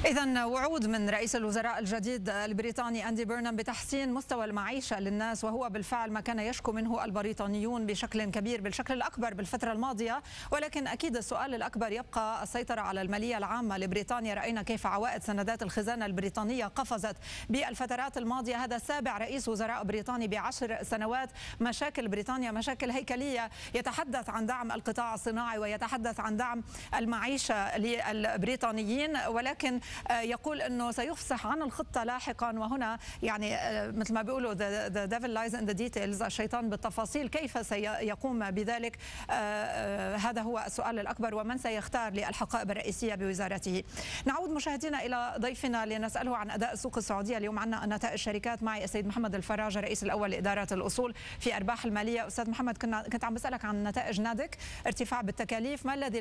إذن وعود من رئيس الوزراء الجديد البريطاني أندي بيرنام بتحسين مستوى المعيشة للناس، وهو بالفعل ما كان يشكو منه البريطانيون بشكل كبير بالشكل الأكبر بالفترة الماضية. ولكن أكيد السؤال الأكبر يبقى السيطرة على المالية العامة لبريطانيا. رأينا كيف عوائد سندات الخزانة البريطانية قفزت بالفترات الماضية. هذا سابع رئيس وزراء بريطاني ب10 سنوات. مشاكل بريطانيا مشاكل هيكلية، يتحدث عن دعم القطاع الصناعي ويتحدث عن دعم المعيشة للبريطانيين، ولكن يقول أنه سيفصح عن الخطة لاحقا. وهنا يعني مثل ما بيقولوا the devil lies in the details، الشيطان بالتفاصيل. كيف سيقوم بذلك؟ هذا هو السؤال الأكبر، ومن سيختار للحقائب الرئيسية بوزارته. نعود مشاهدينا إلى ضيفنا لنسأله عن أداء السوق السعودية. اليوم عندنا نتائج الشركات. معي السيد محمد الفراج، الرئيس الأول لإدارة الأصول في أرباح المالية. أستاذ محمد، كنت عم بسألك عن نتائج نادك، ارتفاع بالتكاليف. ما الذي